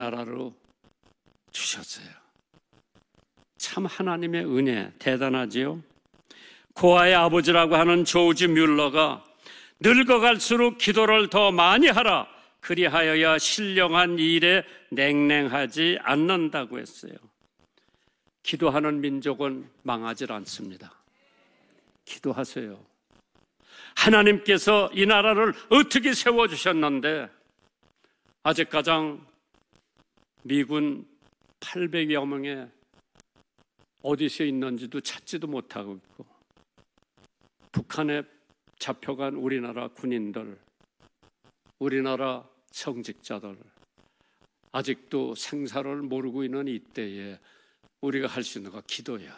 나라로 주셨어요. 참 하나님의 은혜 대단하지요. 고아의 아버지라고 하는 조지 뮬러가 늙어갈수록 기도를 더 많이 하라, 그리하여야 신령한 일에 냉랭하지 않는다고 했어요. 기도하는 민족은 망하질 않습니다. 기도하세요. 하나님께서 이 나라를 어떻게 세워주셨는데 아직 가장 미군 800여 명의 어디서 있는지도 찾지도 못하고 있고, 북한에 잡혀간 우리나라 군인들, 우리나라 성직자들 아직도 생사를 모르고 있는 이때에 우리가 할 수 있는 건 기도야.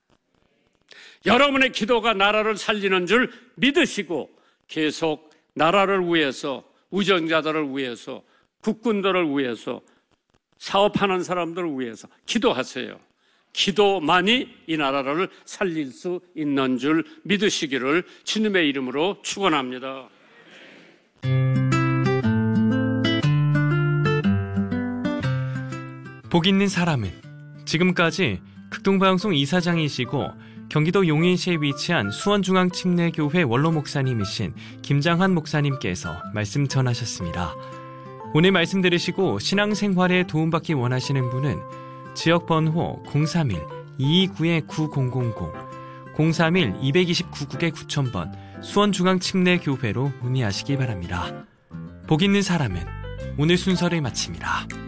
여러분의 기도가 나라를 살리는 줄 믿으시고 계속 나라를 위해서, 우정자들을 위해서, 국군들을 위해서, 사업하는 사람들을 위해서 기도하세요. 기도만이 이 나라를 살릴 수 있는 줄 믿으시기를 주님의 이름으로 축원합니다. 복 있는 사람은 지금까지 극동방송 이사장이시고 경기도 용인시에 위치한 수원중앙침례교회 원로 목사님이신 김장한 목사님께서 말씀 전하셨습니다. 오늘 말씀 들으시고 신앙생활에 도움받기 원하시는 분은 지역번호 031-229-9000, 031-229-9000번 수원중앙침례교회로 문의하시기 바랍니다. 복 있는 사람은 오늘 순서를 마칩니다.